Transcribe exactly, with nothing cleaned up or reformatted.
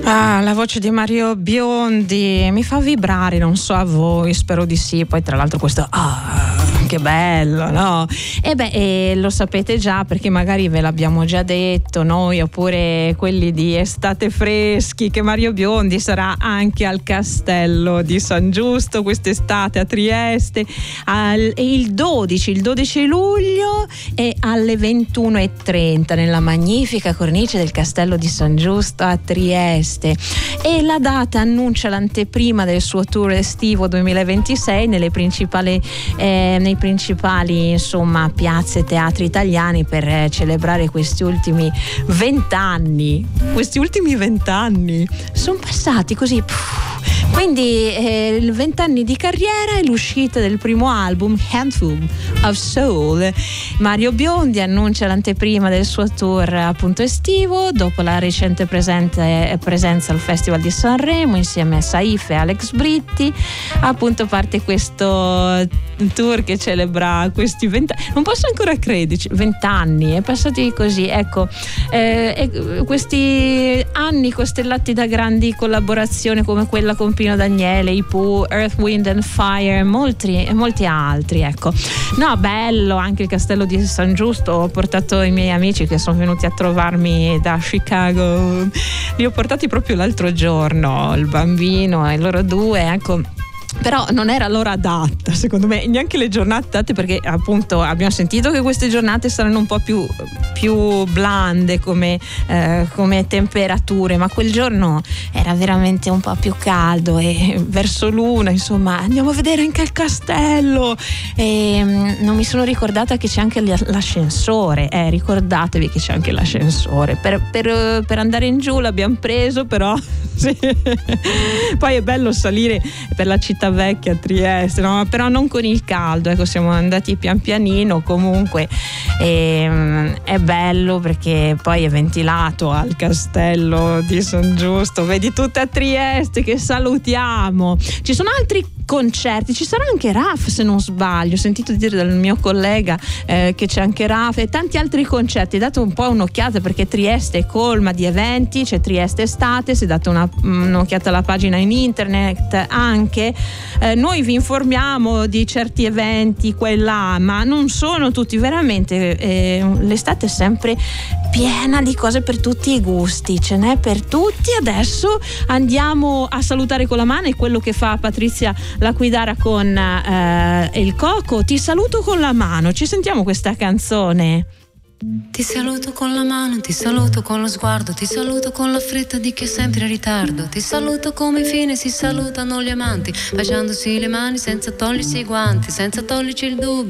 Ah, la voce di Mario Biondi mi fa vibrare, non so a voi, spero di sì. Poi tra l'altro questo ah, che bello, no? E beh, e lo sapete già perché magari ve l'abbiamo già detto noi, oppure quelli di Estate Freschi, che Mario Biondi sarà anche al Castello di San Giusto quest'estate a Trieste al, il dodici, il dodici luglio e alle ventuno e trenta nella magnifica cornice del Castello di San Giusto a Trieste. E la data annuncia l'anteprima del suo tour estivo duemilaventisei nelle principali, eh, nei principali insomma piazze e teatri italiani per eh, celebrare questi ultimi vent'anni. Questi ultimi vent'anni sono passati così. Pff. Quindi eh, vent'anni di carriera e l'uscita del primo album Handful of Soul. Mario Biondi annuncia l'anteprima del suo tour appunto estivo dopo la recente presente, presenza al Festival di Sanremo insieme a Saif e Alex Britti. Appunto parte questo tour che celebra questi vent'anni, non posso ancora crederci, vent'anni è passati così, ecco, eh, questi anni costellati da grandi collaborazioni come quella con Pino Daniele, i Pooh, Earth, Wind and Fire, molti e molti altri, ecco. No, bello anche il Castello di San Giusto. Ho portato i miei amici che sono venuti a trovarmi da Chicago, li ho portati proprio l'altro giorno, il bambino e loro due, ecco. Però non era l'ora adatta, secondo me, neanche le giornate adatte, perché appunto abbiamo sentito che queste giornate saranno un po' più, più blande come, eh, come temperature, ma quel giorno era veramente un po' più caldo e verso l'una, insomma, andiamo a vedere anche il castello. E mh, non mi sono ricordata che c'è anche l'ascensore, eh, ricordatevi che c'è anche l'ascensore. Per, per, per andare in giù l'abbiamo preso, però sì. Poi è bello salire per la città vecchia a Trieste, no? Però non con il caldo, ecco, siamo andati pian pianino comunque e, è bello perché poi è ventilato al Castello di San Giusto, vedi tutta Trieste che salutiamo. Ci sono altri concerti, ci sarà anche Raf se non sbaglio, ho sentito dire dal mio collega eh, che c'è anche Raf e tanti altri concerti. Date un po' un'occhiata perché Trieste è colma di eventi, c'è Trieste Estate, se date una, un'occhiata alla pagina in internet anche, eh, noi vi informiamo di certi eventi qua e là, ma non sono tutti, veramente eh, l'estate è sempre piena di cose per tutti i gusti, ce n'è per tutti. Adesso andiamo a salutare con la mano, è quello che fa Patrizia Laquidara con eh, il Coco. Ti saluto con la mano, ci sentiamo questa canzone. Ti saluto con la mano, ti saluto con lo sguardo, ti saluto con la fretta di chi è sempre in ritardo, ti saluto come infine si salutano gli amanti, baciandosi le mani senza togliersi i guanti, senza toglierci il dubbio